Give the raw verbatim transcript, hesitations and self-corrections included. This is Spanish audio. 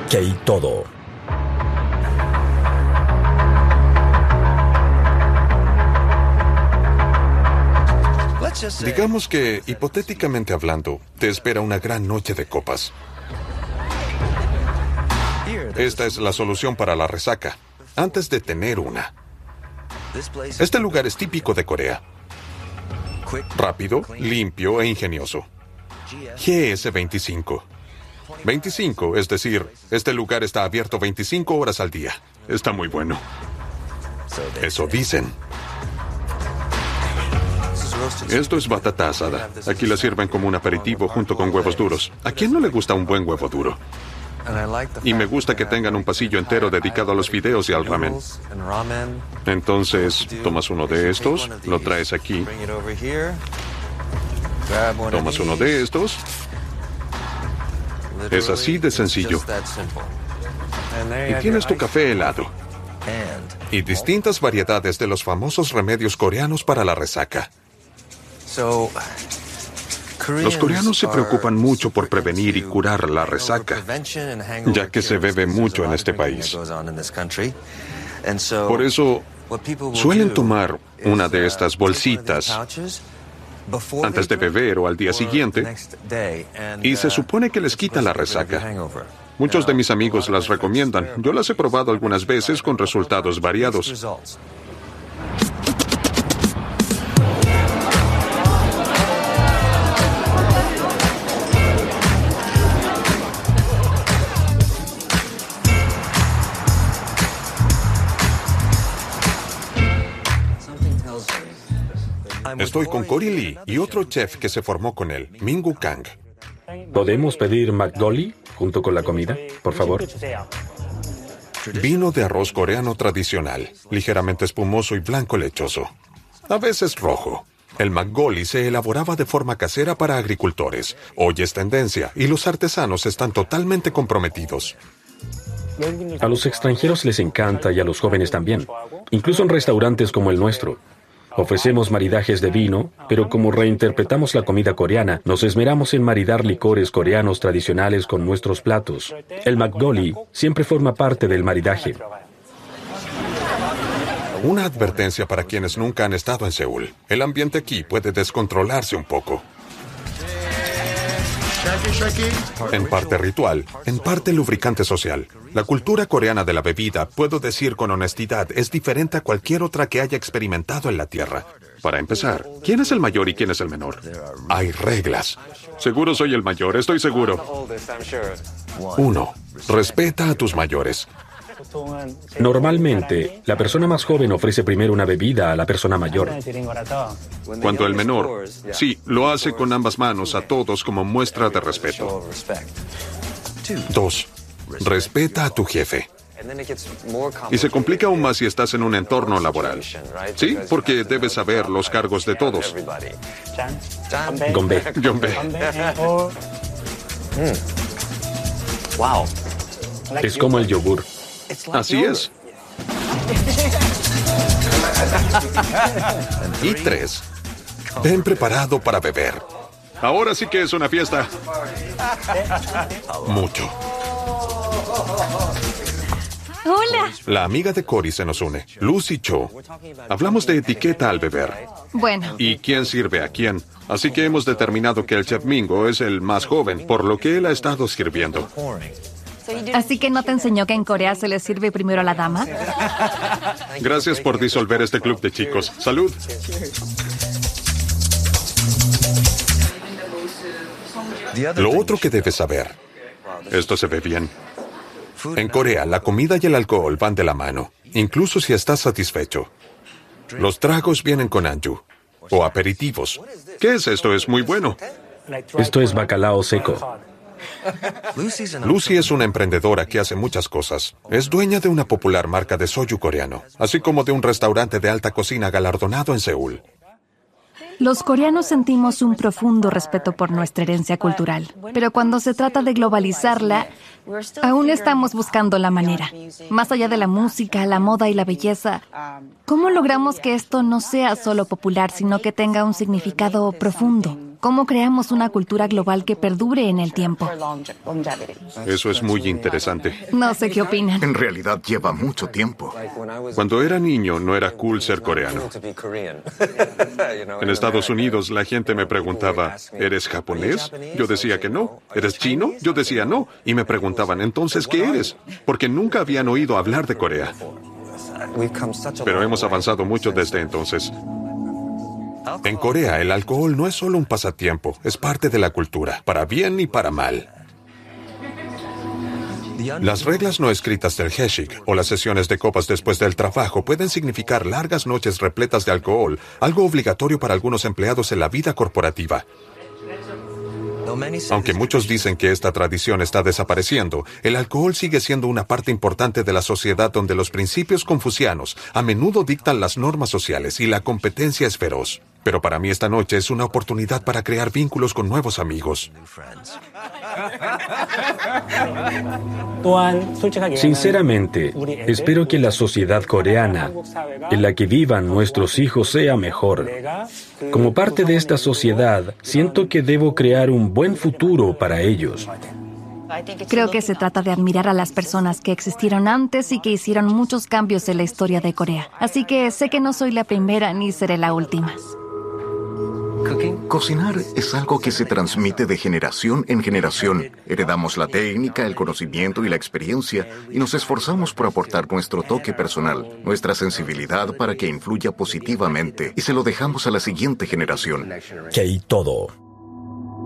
Kei Todo. Digamos que, hipotéticamente hablando, te espera una gran noche de copas. Esta es la solución para la resaca, antes de tener una. Este lugar es típico de Corea. Rápido, limpio e ingenioso. G S veinticinco. veinticinco, es decir, este lugar está abierto veinticinco horas al día. Está muy bueno. Eso dicen. Esto es batata asada. Aquí la sirven como un aperitivo junto con huevos duros. ¿A quién no le gusta un buen huevo duro? Y me gusta que tengan un pasillo entero dedicado a los fideos y al ramen. Entonces, tomas uno de estos, lo traes aquí. Tomas uno de estos. Es así de sencillo. Y tienes tu café helado. Y distintas variedades de los famosos remedios coreanos para la resaca. Los coreanos se preocupan mucho por prevenir y curar la resaca, ya que se bebe mucho en este país. Por eso, suelen tomar una de estas bolsitas antes de beber o al día siguiente, y se supone que les quita la resaca. Muchos de mis amigos las recomiendan. Yo las he probado algunas veces con resultados variados. Estoy con Cory Lee y otro chef que se formó con él, Min-Gu Kang. ¿Podemos pedir McGolly junto con la comida, por favor? Vino de arroz coreano tradicional, ligeramente espumoso y blanco lechoso. A veces rojo. El McGolly se elaboraba de forma casera para agricultores. Hoy es tendencia y los artesanos están totalmente comprometidos. A los extranjeros les encanta y a los jóvenes también, incluso en restaurantes como el nuestro. Ofrecemos maridajes de vino, pero como reinterpretamos la comida coreana, nos esmeramos en maridar licores coreanos tradicionales con nuestros platos. El McGolly siempre forma parte del maridaje. Una advertencia para quienes nunca han estado en Seúl. El ambiente aquí puede descontrolarse un poco. En parte ritual, en parte lubricante social. La cultura coreana de la bebida, puedo decir con honestidad, es diferente a cualquier otra que haya experimentado en la Tierra. Para empezar, ¿quién es el mayor y quién es el menor? Hay reglas. Seguro soy el mayor, estoy seguro. Uno, respeta a tus mayores. Normalmente, la persona más joven ofrece primero una bebida a la persona mayor. Cuando el menor, sí, lo hace con ambas manos a todos como muestra de respeto. Dos, respeta a tu jefe. Y se complica aún más si estás en un entorno laboral. Sí, porque debes saber los cargos de todos. Gombe. Gombe. Wow. Es como el yogur. Así es. Y tres, ven preparado para beber. Ahora sí que es una fiesta. Mucho. Hola. La amiga de Cory se nos une, Lucy Cho. Hablamos de etiqueta al beber. Bueno. ¿Y quién sirve a quién? Así que hemos determinado que el chef Mingo es el más joven, por lo que él ha estado sirviendo. ¿Así que no te enseñó que en Corea se le sirve primero a la dama? Gracias por disolver este club de chicos. ¡Salud! Lo otro que debes saber. Esto se ve bien. En Corea, la comida y el alcohol van de la mano, incluso si estás satisfecho. Los tragos vienen con anju, o aperitivos. ¿Qué es esto? Es muy bueno. Esto es bacalao seco. Lucy es una emprendedora que hace muchas cosas. Es dueña de una popular marca de soju coreano, así como de un restaurante de alta cocina galardonado en Seúl. Los coreanos sentimos un profundo respeto por nuestra herencia cultural, pero cuando se trata de globalizarla, aún estamos buscando la manera. Más allá de la música, la moda y la belleza, ¿cómo logramos que esto no sea solo popular, sino que tenga un significado profundo? ¿Cómo creamos una cultura global que perdure en el tiempo? Eso es muy interesante. No sé qué opinan. En realidad lleva mucho tiempo. Cuando era niño no era cool ser coreano. En Estados Unidos la gente me preguntaba, ¿eres japonés? Yo decía que no. ¿Eres chino? Yo decía no. Y me preguntaban, ¿entonces qué eres? Porque nunca habían oído hablar de Corea. Pero hemos avanzado mucho desde entonces. En Corea, el alcohol no es solo un pasatiempo, es parte de la cultura, para bien y para mal. Las reglas no escritas del Haeshik o las sesiones de copas después del trabajo pueden significar largas noches repletas de alcohol, algo obligatorio para algunos empleados en la vida corporativa. Aunque muchos dicen que esta tradición está desapareciendo, el alcohol sigue siendo una parte importante de la sociedad donde los principios confucianos a menudo dictan las normas sociales y la competencia es feroz. Pero para mí esta noche es una oportunidad para crear vínculos con nuevos amigos. Sinceramente, espero que la sociedad coreana en la que vivan nuestros hijos sea mejor. Como parte de esta sociedad, siento que debo crear un buen futuro para ellos. Creo que se trata de admirar a las personas que existieron antes y que hicieron muchos cambios en la historia de Corea. Así que sé que no soy la primera ni seré la última. Cocinar es algo que se transmite de generación en generación. Heredamos la técnica, el conocimiento y la experiencia y nos esforzamos por aportar nuestro toque personal, nuestra sensibilidad para que influya positivamente y se lo dejamos a la siguiente generación. K todo.